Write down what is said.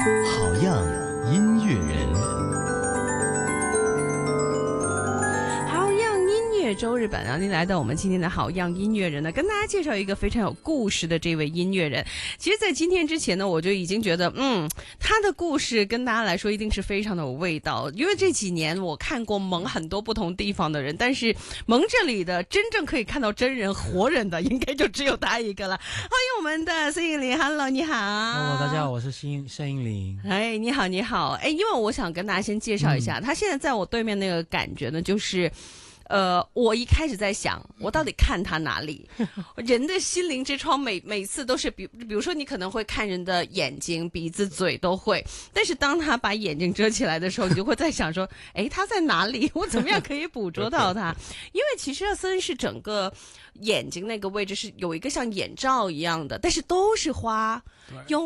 好样音乐人。 周日版，然后您来到我们今天的好样音乐人呢，跟大家介绍一个非常有故事的这位音乐人。其实在今天之前呢，我就已经觉得他的故事跟大家来说一定是非常的有味道，因为这几年我看过蒙很多不同地方的人，但是蒙这里的真正可以看到真人活人的应该就只有他一个了。欢迎我们的孙颖玲。 Hello， 你好。 Hello， 大家好，我是盛英玲。 哎，你好你好。哎，因为我想跟大家先介绍一下，他现在在我对面那个感觉呢，就是我一开始在想，我到底看他哪里？人的心灵之窗每次都是比如说你可能会看人的眼睛、鼻子、嘴都会，但是当他把眼睛遮起来的时候，你就会在想说，哎，他在哪里？我怎么样可以捕捉到他？因为其实森是整个眼睛那个位置是有一个像眼罩一样的，但是都是花，用